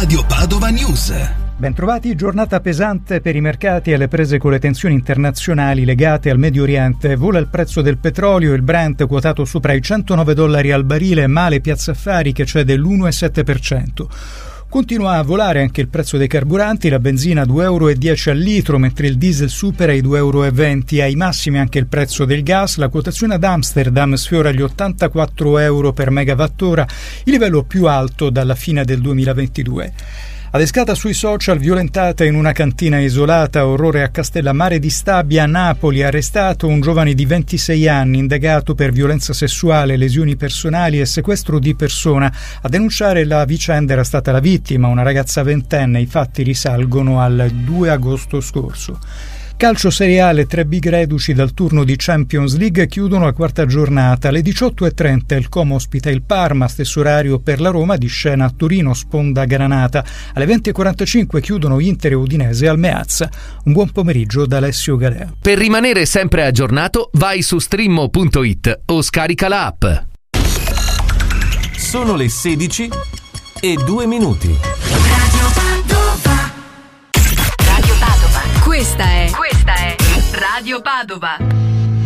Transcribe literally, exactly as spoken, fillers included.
Radio Padova News. Bentrovati, giornata pesante per i mercati alle prese con le tensioni internazionali legate al Medio Oriente. Vola il prezzo del petrolio, il Brent quotato sopra i centonove dollari al barile, male Piazza Affari che cede l'uno virgola sette per cento. Continua a volare anche il prezzo dei carburanti, la benzina due virgola dieci euro al litro, mentre il diesel supera i due virgola venti euro. Ai massimi anche il prezzo del gas, la quotazione ad Amsterdam sfiora gli ottantaquattro euro per megawattora, il livello più alto dalla fine del duemilaventidue. Adescata sui social, violentata in una cantina isolata, orrore a Castellammare di Stabia, Napoli, arrestato un giovane di ventisei anni indagato per violenza sessuale, lesioni personali e sequestro di persona. A denunciare la vicenda era stata la vittima, una ragazza ventenne. I fatti risalgono al due agosto scorso. Calcio seriale, tre big reduci dal turno di Champions League chiudono la quarta giornata. Alle diciotto e trenta il Como ospita il Parma, stesso orario per la Roma, di scena a Torino, sponda Granata. Alle venti e quarantacinque chiudono Inter e Udinese al Meazza. Un buon pomeriggio da Alessio Galea. Per rimanere sempre aggiornato, vai su streammo punto it o scarica la app. Sono le sedici e due minuti. Questa è, questa è Radio Padova.